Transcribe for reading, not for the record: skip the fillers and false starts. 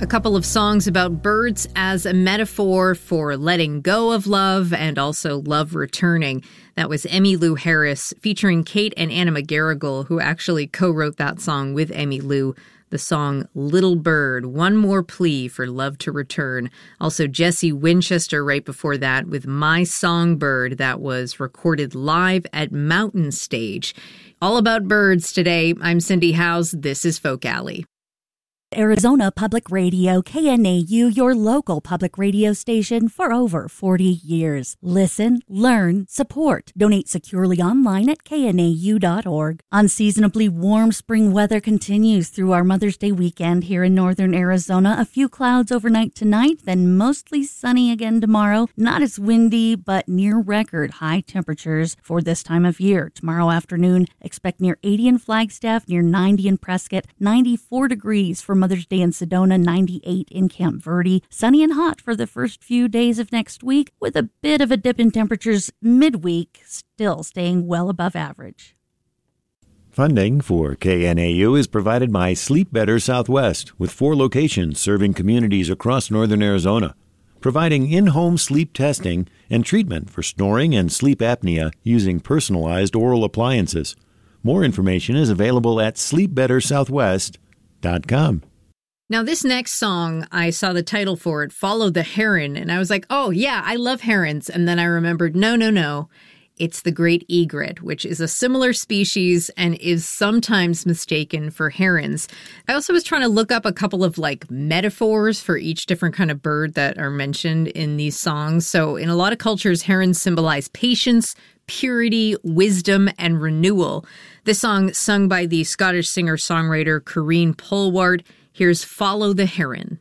A couple of songs about birds as a metaphor for letting go of love and also love returning. That was Emmylou Harris featuring Kate and Anna McGarrigle, who actually co-wrote that song with Emmylou. The song Little Bird, One More Plea for Love to Return. Also Jesse Winchester right before that with My Songbird, that was recorded live at Mountain Stage. All about birds today. I'm Cindy Howes. This is Folk Alley. Arizona Public Radio, KNAU, your local public radio station for over 40 years. Listen, learn, support. Donate securely online at knau.org. Unseasonably warm spring weather continues through our Mother's Day weekend here in northern Arizona. A few clouds overnight tonight, then mostly sunny again tomorrow. Not as windy, but near record high temperatures for this time of year. Tomorrow afternoon, expect near 80 in Flagstaff, near 90 in Prescott, 94 degrees for Mother's Day in Sedona, 98 in Camp Verde. Sunny and hot for the first few days of next week, with a bit of a dip in temperatures midweek, still staying well above average. Funding for KNAU is provided by Sleep Better Southwest, with 4 locations serving communities across northern Arizona, providing in-home sleep testing and treatment for snoring and sleep apnea using personalized oral appliances. More information is available at sleepbettersouthwest.com. Now, this next song, I saw the title for it, Follow the Heron, and I was like, oh, yeah, I love herons. And then I remembered, no. It's the great egret, which is a similar species and is sometimes mistaken for herons. I also was trying to look up a couple of metaphors for each different kind of bird that are mentioned in these songs. So in a lot of cultures, herons symbolize patience, purity, wisdom, and renewal. This song, sung by the Scottish singer-songwriter Corinne Polwart, here's Follow the Heron.